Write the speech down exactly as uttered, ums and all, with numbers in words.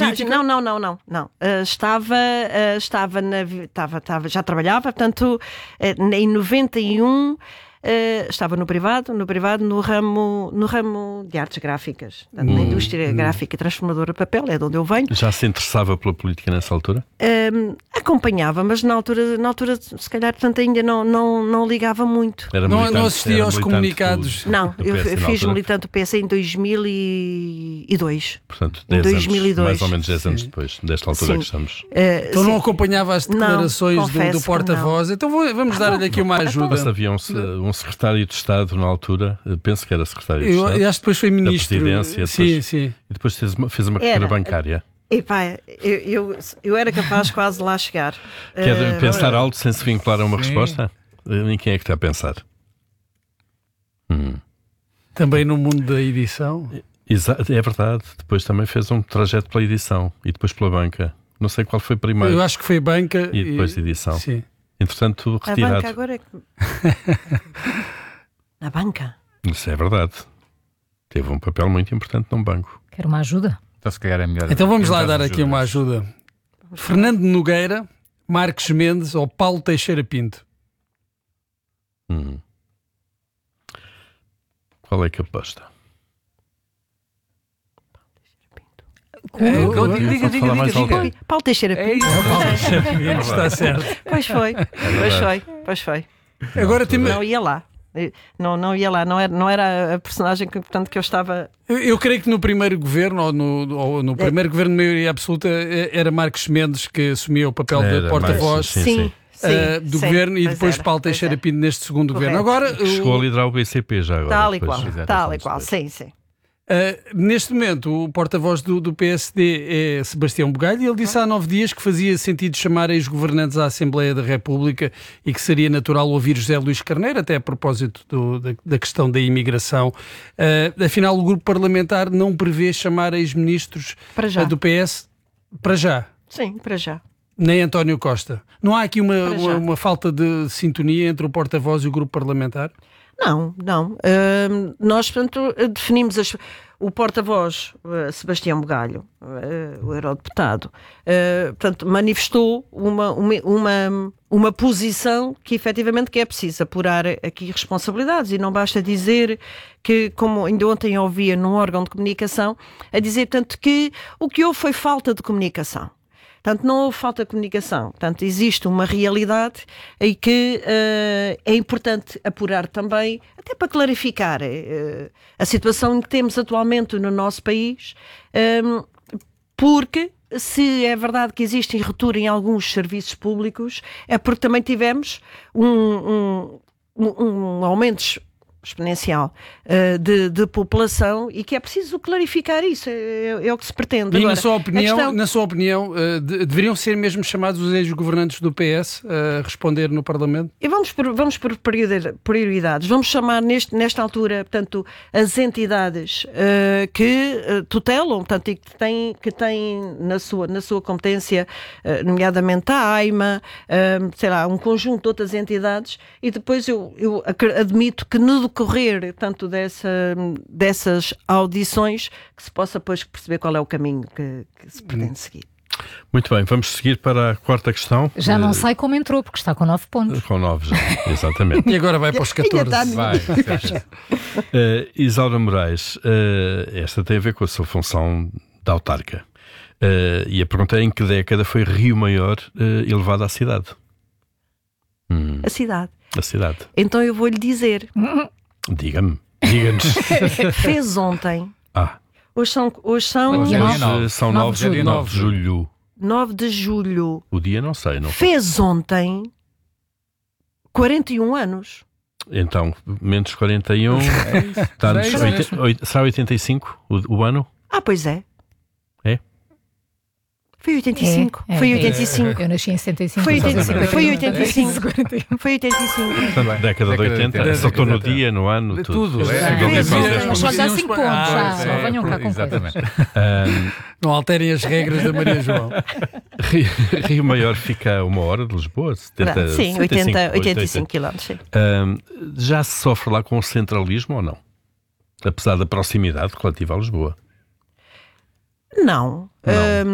política? Não, não, não, não. não. Uh, estava, uh, estava, na, estava, estava, já trabalhava, portanto, uh, em noventa e um Uh, estava no privado, no privado, no ramo, no ramo de artes gráficas, portanto, hum, na indústria hum. gráfica transformadora de papel, é de onde eu venho. Já se interessava pela política nessa altura? Um, acompanhava, mas na altura, na altura se calhar, portanto, ainda não, não, não ligava muito. Era não, não assistia aos comunicados? Do, não, do eu, eu fiz militante do P S em dois mil e dois. Portanto, dez dois mil e dois. Anos, mais ou menos dez anos depois, desta altura sim. que estamos. Uh, então sim. Não acompanhava as declarações não, do, do porta-voz? Então vou, vamos ah, dar-lhe aqui uma ajuda. Mas havia um, um secretário de Estado na altura, penso que era secretário de Estado. Eu acho que depois foi ministro. Da presidência. Sim, depois, sim. E depois fez uma, fez uma carreira bancária. Epá, eu, eu, eu era capaz quase de lá chegar. Quer uh, pensar uh, alto sem se vincular a uma sim. resposta? Em quem é que está a pensar? Hum. Também no mundo da edição? Exato, é verdade. Depois também fez um trajeto pela edição e depois pela banca. Não sei qual foi primeiro. Eu acho que foi banca e depois e... edição. Sim. Entretanto, retirado. A banca agora é que... Na banca? Isso é verdade. Teve um papel muito importante num banco. Quer uma ajuda? Então se calhar é melhor. Então vamos lá dar aqui uma ajuda. Fernando Nogueira, Marques Mendes ou Paulo Teixeira Pinto? Hum. Qual é que aposta? É, diga, diga, diga, diga, diga. Paulo Teixeira Pinto. É Paulo Teixeira Pinto, está certo. Pois foi, pois foi, pois foi. Agora tem... Não ia lá. Não, não ia lá, não era, não era a personagem que, portanto, que eu estava... Eu, eu creio que no primeiro governo, ou no, ou no primeiro é. governo de maioria absoluta, era Marques Mendes que assumia o papel era, de porta-voz sim, sim. Sim, uh, do sim, governo e depois era, Paulo Teixeira Pinto neste segundo Correto. governo. Agora, chegou a liderar o B C P já agora. Tal e qual, tal e qual, sim, sim. Uh, neste momento, o porta-voz do, do P S D é Sebastião Bugalho e ele disse há nove dias que fazia sentido chamar ex-governantes à Assembleia da República e que seria natural ouvir José Luís Carneiro, até a propósito do, da, da questão da imigração. Uh, afinal, o grupo parlamentar não prevê chamar ex-ministros uh, do P S para já. Sim, para já. Nem António Costa. Não há aqui uma, uma, uma falta de sintonia entre o porta-voz e o grupo parlamentar? Não, não. Uh, nós, portanto, definimos as, o porta-voz, uh, Sebastião Bugalho, uh, o eurodeputado, uh, portanto, manifestou uma, uma, uma, uma posição que efetivamente que é preciso apurar aqui responsabilidades e não basta dizer que, como ainda ontem ouvia num órgão de comunicação, a dizer, portanto, que o que houve foi falta de comunicação. Portanto, não houve falta de comunicação. Portanto, existe uma realidade em que uh, é importante apurar também, até para clarificar uh, a situação que temos atualmente no nosso país, um, porque se é verdade que existe ruptura em alguns serviços públicos, é porque também tivemos um, um, um, um aumento exponencial uh, de, de população e que é preciso clarificar isso, é, é o que se pretende. E Agora, na sua opinião, questão... na sua opinião uh, de, deveriam ser mesmo chamados os ex-governantes do P S a responder no Parlamento? E vamos por, vamos por prioridades. Vamos chamar neste, nesta altura, portanto, as entidades uh, que uh, tutelam, portanto, e que têm, que têm na, sua, na sua competência, uh, nomeadamente a AIMA, uh, sei lá, um conjunto de outras entidades, e depois eu, eu admito que no decorrer tanto dessa, dessas audições que se possa depois perceber qual é o caminho que, que se pretende seguir. Muito bem, vamos seguir para a quarta questão. Já não sei como entrou, porque está com nove pontos. Com nove já, exatamente. E agora vai para os catorze. Vai, uh, Isaura Moraes, uh, esta tem a ver com a sua função de autarca. Uh, e a pergunta é em que década foi Rio Maior uh, elevado à cidade? Hum. A cidade. A cidade. Então eu vou-lhe dizer. Diga-me, diga-nos. Fez ontem. Ah. Hoje são... Hoje são, hoje nove, são nove de julho. nove de julho. O dia não sei. Não Fez ontem quarenta e um anos. Então, menos quarenta e um. É será oitenta e cinco o, o ano? Ah, pois é. É? Foi oitenta e cinco. É, é, foi oitenta e cinco. É, eu nasci em setenta e cinco. Foi oitenta e cinco. Foi oitenta e cinco. Foi oitenta e cinco. Também. Década de oitenta. Só estou no dia, no ano, de tudo. tudo. Mas só dá cinco pontos. Já. Só venham cá com coisas. Não alterem as regras da Maria João. Rio, Rio Maior fica a uma hora de Lisboa? setenta, sim, oitenta, oitenta e cinco quilómetros. Um, já se sofre lá com o centralismo ou não? Apesar da proximidade relativa a Lisboa? Não. Não.